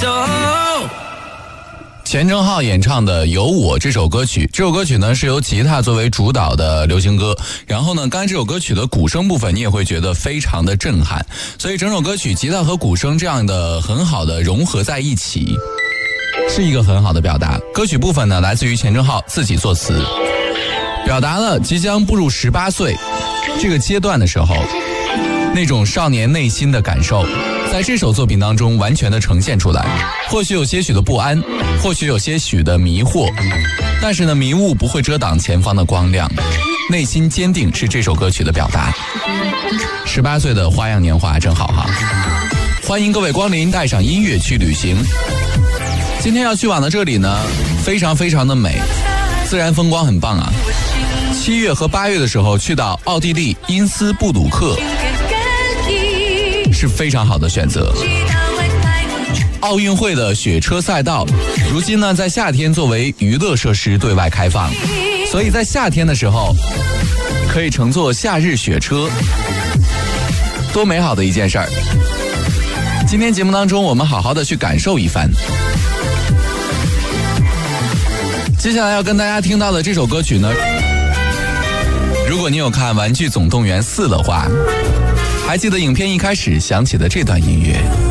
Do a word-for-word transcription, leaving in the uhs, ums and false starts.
钱正浩演唱的《有我》这首歌曲，这首歌曲呢是由吉他作为主导的流行歌，然后呢刚才这首歌曲的鼓声部分你也会觉得非常的震撼，所以整首歌曲吉他和鼓声这样的很好的融合在一起，是一个很好的表达。歌曲部分呢来自于钱正浩自己作词，表达了即将步入十八岁这个阶段的时候那种少年内心的感受，在这首作品当中完全的呈现出来。或许有些许的不安，或许有些许的迷惑，但是呢迷雾不会遮挡前方的光亮，内心坚定是这首歌曲的表达。十八岁的花样年华真好哈，欢迎各位光临，带上音乐去旅行。今天要去往的这里呢非常非常的美，自然风光很棒啊。七月和八月的时候去到奥地利因斯布鲁克是非常好的选择。奥运会的雪车赛道如今呢在夏天作为娱乐设施对外开放，所以在夏天的时候可以乘坐夏日雪车，多美好的一件事儿。今天节目当中我们好好的去感受一番。接下来要跟大家听到的这首歌曲呢，如果你有看《玩具总动员四》的话，还记得影片一开始响起的这段音乐。